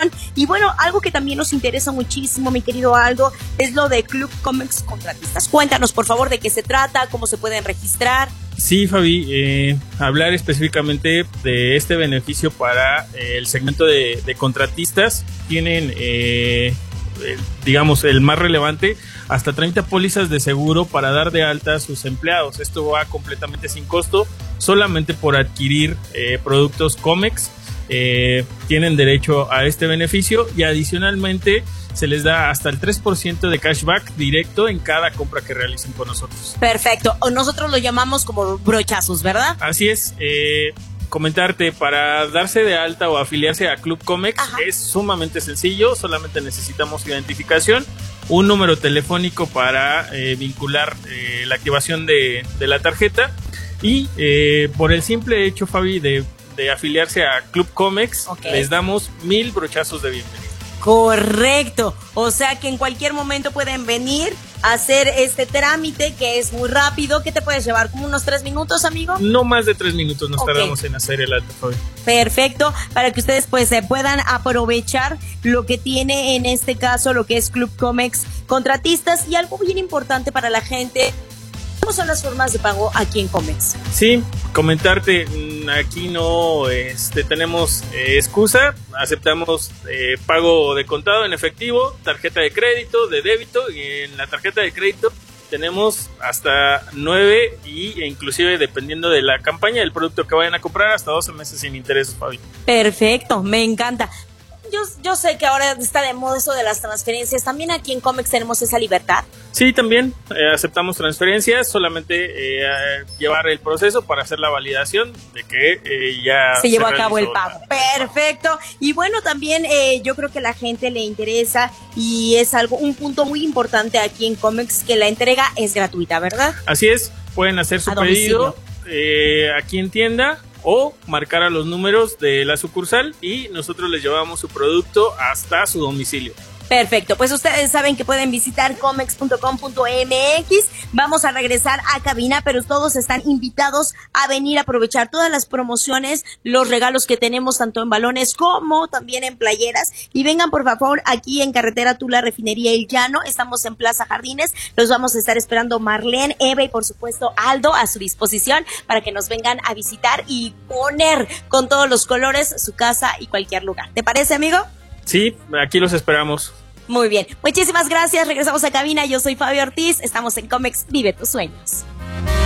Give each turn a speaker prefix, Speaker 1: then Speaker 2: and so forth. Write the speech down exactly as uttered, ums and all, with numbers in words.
Speaker 1: disposición. Y bueno, algo que también nos interesa muchísimo, mi querido Aldo, es lo de Club Comex Contratistas. Cuéntanos, por favor, de qué se trata, cómo se pueden registrar.
Speaker 2: Sí, Fabi, eh, hablar específicamente de este beneficio para eh, el segmento de, de contratistas. Tienen, eh, el, digamos, el más relevante, hasta treinta pólizas de seguro para dar de alta a sus empleados. Esto va completamente sin costo, solamente por adquirir eh, productos Comex. Eh, tienen derecho a este beneficio y adicionalmente se les da hasta el tres por ciento de cashback directo en cada compra que realicen con nosotros.
Speaker 1: Perfecto, o nosotros lo llamamos como brochazos, ¿verdad?
Speaker 2: Así es. eh, comentarte, para darse de alta o afiliarse a Club Comex, ajá, es sumamente sencillo. Solamente necesitamos identificación, un número telefónico para eh, vincular eh, la activación de, de la tarjeta y eh, por el simple hecho, Fabi, de de afiliarse a Club Comex, okay, les damos mil brochazos de bienvenida.
Speaker 1: Correcto, o sea que en cualquier momento pueden venir a hacer este trámite que es muy rápido. ¿Qué te puedes llevar? ¿Como unos tres minutos, amigo?
Speaker 2: No más de tres minutos nos okay. tardamos en hacer el alta, Fabi.
Speaker 1: Perfecto, para que ustedes pues se puedan aprovechar lo que tiene en este caso lo que es Club Comex Contratistas. Y algo bien importante para la gente, ¿cómo son las formas de pago aquí en Comex?
Speaker 2: Sí, comentarte, aquí no este, tenemos eh, excusa, aceptamos eh, pago de contado en efectivo, tarjeta de crédito, de débito, y en la tarjeta de crédito tenemos hasta nueve y, e inclusive dependiendo de la campaña del producto que vayan a comprar, hasta doce meses sin intereses, Fabi.
Speaker 1: Perfecto, me encanta. Yo, yo sé que ahora está de moda eso de las transferencias. ¿También aquí en Comex tenemos esa libertad?
Speaker 2: Sí, también eh, aceptamos transferencias, solamente eh, llevar el proceso para hacer la validación de que eh, ya
Speaker 1: se, se llevó a cabo el pago. Perfecto. Y bueno, también eh, yo creo que a la gente le interesa y es algo, un punto muy importante aquí en Comex, que la entrega es gratuita, ¿verdad?
Speaker 2: Así es, pueden hacer su pedido eh, aquí en tienda o marcar a los números de la sucursal y nosotros les llevamos su producto hasta su domicilio.
Speaker 1: Perfecto, pues ustedes saben que pueden visitar comex punto com punto m x. Vamos a regresar a cabina, pero todos están invitados a venir a aprovechar todas las promociones, los regalos que tenemos tanto en balones como también en playeras. Y vengan por favor aquí en Carretera Tula, Refinería El Llano. Estamos en Plaza Jardines. Los vamos a estar esperando Marlene, Eva y por supuesto Aldo a su disposición para que nos vengan a visitar y poner con todos los colores su casa y cualquier lugar. ¿Te parece, amigo?
Speaker 2: Sí, aquí los esperamos.
Speaker 1: Muy bien, muchísimas gracias, regresamos a cabina, yo soy Fabio Ortiz, estamos en Comex, vive tus sueños.